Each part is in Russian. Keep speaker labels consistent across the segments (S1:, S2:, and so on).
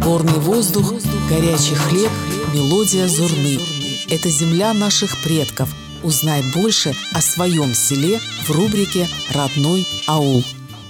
S1: Горный воздух, горячий хлеб, мелодия Зурны. Это земля наших предков. Узнай больше о своем селе в рубрике «Родной аул».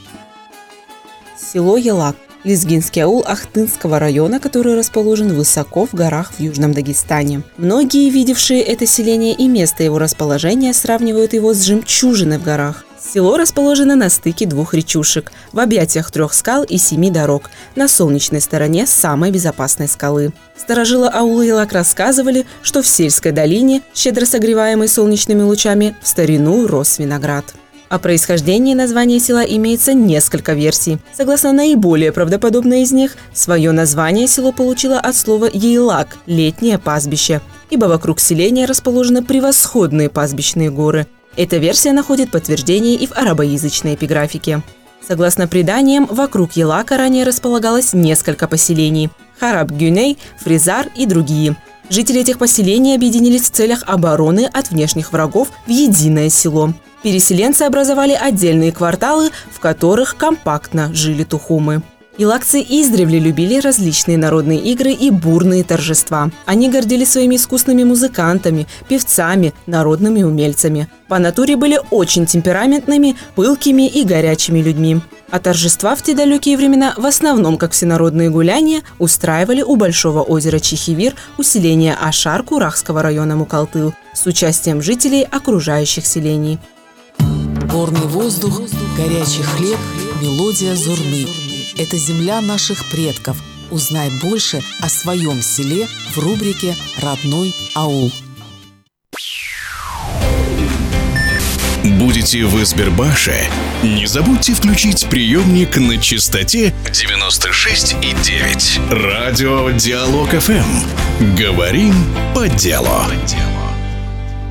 S2: Село Елак – лезгинский аул Ахтынского района, который расположен высоко в горах в Южном Дагестане. Многие, видевшие это селение и место его расположения, сравнивают его с жемчужиной в горах. Село расположено на стыке двух речушек, в объятиях 3 скал и 7 дорог, на солнечной стороне самой безопасной скалы. Старожилы аула Елак рассказывали, что в сельской долине, щедро согреваемой солнечными лучами, в старину рос виноград. О происхождении названия села имеется несколько версий. Согласно наиболее правдоподобной из них, свое название село получило от слова «ейлак» – летнее пастбище, ибо вокруг селения расположены превосходные пастбищные горы. Эта версия находит подтверждение и в арабоязычной эпиграфике. Согласно преданиям, вокруг Елака ранее располагалось несколько поселений – Хараб-Гюней, Фризар и другие. Жители этих поселений объединились в целях обороны от внешних врагов в единое село. Переселенцы образовали отдельные кварталы, в которых компактно жили тухумы. Елакцы издревле любили различные народные игры и бурные торжества. Они гордились своими искусными музыкантами, певцами, народными умельцами. По натуре были очень темпераментными, пылкими и горячими людьми. А торжества в те далекие времена, в основном как всенародные гуляния, устраивали у большого озера Чехивир у селения Ашар Курахского района Мукалтыл с участием жителей окружающих селений.
S1: Горный воздух, горячий хлеб, мелодия Зурны. Это земля наших предков. Узнай больше о своем селе в рубрике «Родной аул».
S3: Будете в Избербаше? Не забудьте включить приемник на частоте 96,9. Радио Диалог ФМ. Говорим по делу.